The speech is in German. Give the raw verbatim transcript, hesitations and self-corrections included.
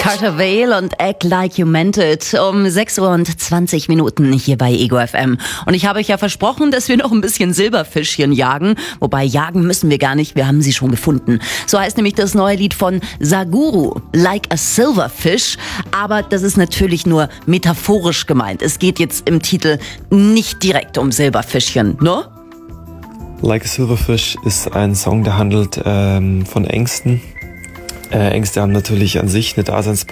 Carter Vale und Act Like You Meant It um sechs Uhr und zwanzig Minuten hier bei Ego F M. Und ich habe euch ja versprochen, dass wir noch ein bisschen Silberfischchen jagen. Wobei, jagen müssen wir gar nicht, wir haben sie schon gefunden. So heißt nämlich das neue Lied von Saguru, Like a Silverfish. Aber das ist natürlich nur metaphorisch gemeint. Es geht jetzt im Titel nicht direkt um Silberfischchen, ne? Like a Silverfish ist ein Song, der handelt ähm, von Ängsten. Äh, Ängste haben natürlich an sich eine Daseinsberechtigung.